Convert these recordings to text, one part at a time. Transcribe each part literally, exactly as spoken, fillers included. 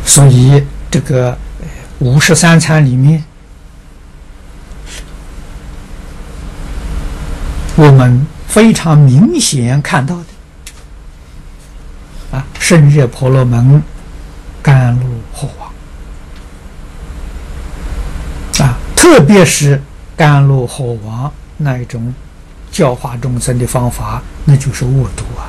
所以这个五十三参里面，我们非常明显看到的啊，胜热婆罗门甘露火王啊，特别是甘露火王那一种教化众生的方法，那就是恶毒啊！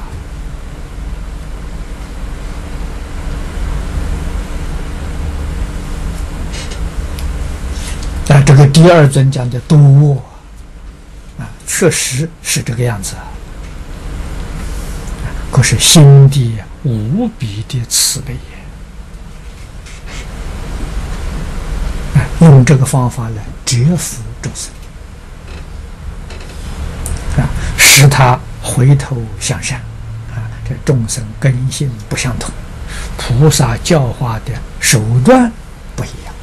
啊，这个第二尊讲的多恶啊，确实是这个样子啊。可是心地无比的慈悲也，啊，用这个方法来折服众生。啊，使他回头向善，啊，这众生根性不相同，菩萨教化的手段不一样。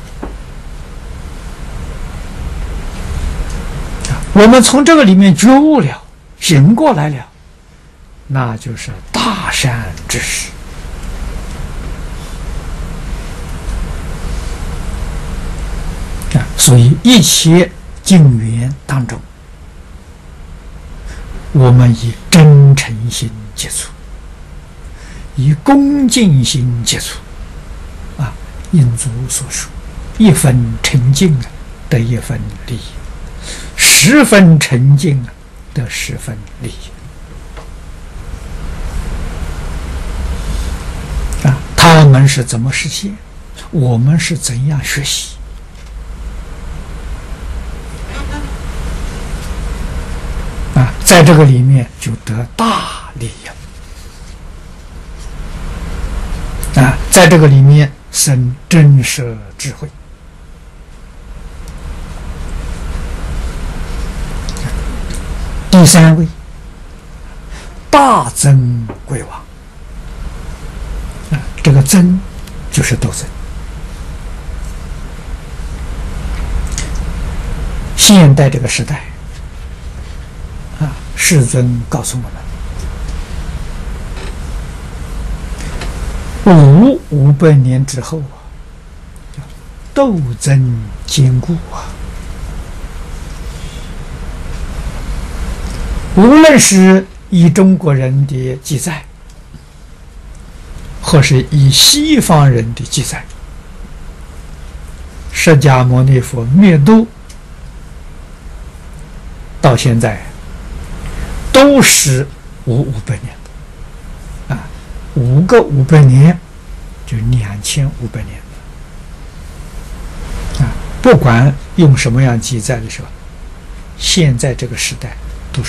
啊，我们从这个里面觉悟了，醒过来了，那就是大善之时。啊，所以一切境缘当中，我们以真诚心接触，以恭敬心接触，啊，印祖所说，一分沉静啊，得一分利益；十分沉静啊，得十分利益。啊，他们是怎么实现？我们是怎样学习？啊，在这个里面就得大利益啊，在这个里面生真实智慧。第三位，大增贵王啊，这个增就是斗争。现代这个时代。啊，世尊告诉我们，五五百年之后啊，斗争坚固啊。无论是以中国人的记载，或是以西方人的记载，释迦牟尼佛灭度到现在。都是五五百年的啊，五个五百年就两千五百年啊。不管用什么样记载的时候，现在这个时代